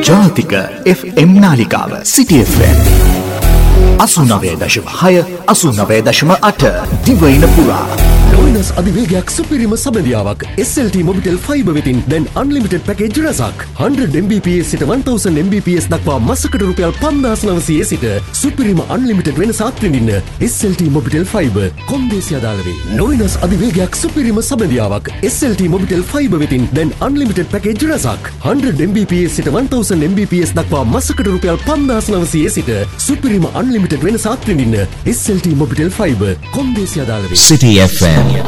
ජාතික FM නාලිකාව City FM 89.6 89.8 දිවයින පුරා නොවෙනස් අධිවේගයක් සුපිරිම සබඳියාවක් SLT මොබිටෙල් ෆයිබර් වෙතින් දැන් අන්ලිමිටඩ් පැකේජ් රසක් 100 Mbps සිට 1000 Mbps දක්වා මාසකට රුපියල් 5900 සිට සුපිරිම අන්ලිමිටඩ් වෙනස අත්විඳින්න SLT මොබිටෙල් ෆයිබර් කොන්දේසි අදාළ වේ. නොවෙනස් අධිවේගයක් සුපිරිම සබඳියාවක් SLT මොබිටෙල් ෆයිබර් වෙතින් දැන් අන්ලිමිටඩ් පැකේජ් රසක් 100 Mbps සිට 1000 Mbps දක්වා මාසකට රුපියල් 5900 සිට සුපිරිම අන්ලිමිටඩ් වෙනස අත්විඳින්න SLT මොබිටෙල් ෆයිබර් කොන්දේසි අදාළ වේ. City FM